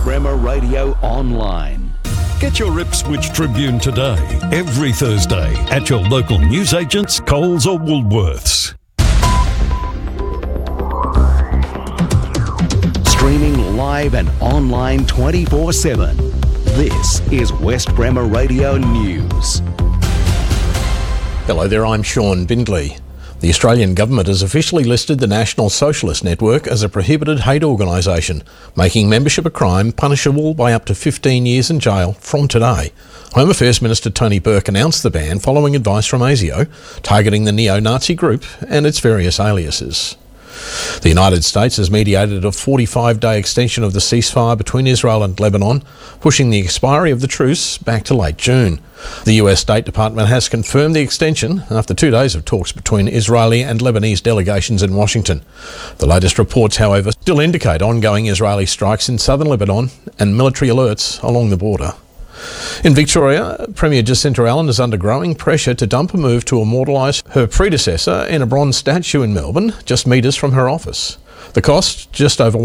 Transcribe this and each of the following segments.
Bremer Radio Online. Get your Ipswich Tribune today, every Thursday, at your local newsagents, Coles or Woolworths. Streaming live and online 24/7. This is West Bremer Radio News. Hello there, I'm Sean Bindley. The Australian Government has officially listed the National Socialist Network as a prohibited hate organisation, making membership a crime punishable by up to 15 years in jail from today. Home Affairs Minister Tony Burke announced the ban following advice from ASIO, targeting the neo-Nazi group and its various aliases. The United States has mediated a 45-day extension of the ceasefire between Israel and Lebanon, pushing the expiry of the truce back to late June. The US State Department has confirmed the extension after 2 days of talks between Israeli and Lebanese delegations in Washington. The latest reports, however, still indicate ongoing Israeli strikes in southern Lebanon and military alerts along the border. In Victoria, Premier Jacinta Allen is under growing pressure to dump a move to immortalise her predecessor in a bronze statue in Melbourne, just metres from her office. The cost, just over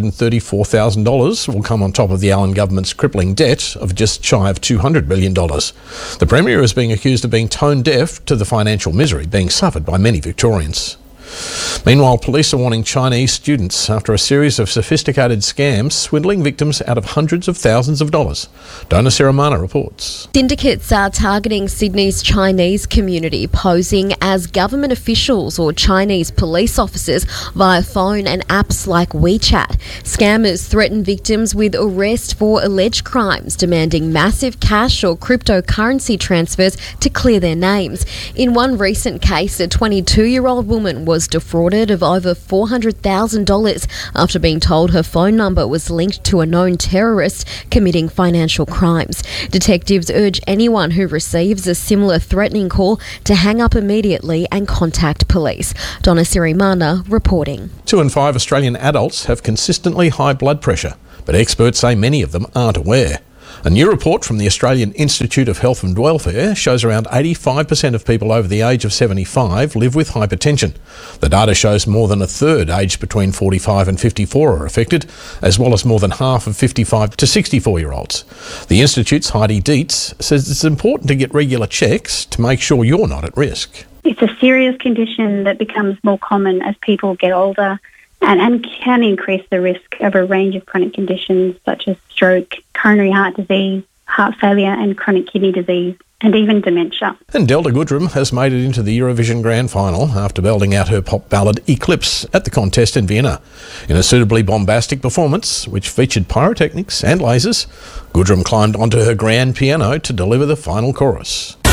$134,000, will come on top of the Allen government's crippling debt of just shy of $200 million. The Premier is being accused of being tone deaf to the financial misery being suffered by many Victorians. Meanwhile, police are warning Chinese students after a series of sophisticated scams swindling victims out of hundreds of thousands of dollars. Donna Siramana reports. Syndicates are targeting Sydney's Chinese community, posing as government officials or Chinese police officers via phone and apps like WeChat. Scammers threaten victims with arrest for alleged crimes, demanding massive cash or cryptocurrency transfers to clear their names. In one recent case, a 22-year-old woman was defrauded of over $400,000 after being told her phone number was linked to a known terrorist committing financial crimes. Detectives urge anyone who receives a similar threatening call to hang up immediately and contact police. Donna Sirimana reporting. 2 in 5 Australian adults have consistently high blood pressure, but experts say many of them aren't aware. A new report from the Australian Institute of Health and Welfare shows around 85% of people over the age of 75 live with hypertension. The data shows more than a third aged between 45 and 54 are affected, as well as more than half of 55 to 64-year-olds. The Institute's Heidi Dietz says it's important to get regular checks to make sure you're not at risk. It's a serious condition that becomes more common as people get older and can increase the risk of a range of chronic conditions such as stroke, coronary heart disease, heart failure and chronic kidney disease, and even dementia. And Delta Goodrem has made it into the Eurovision Grand Final after belting out her pop ballad Eclipse at the contest in Vienna. In a suitably bombastic performance, which featured pyrotechnics and lasers, Goodrem climbed onto her grand piano to deliver the final chorus.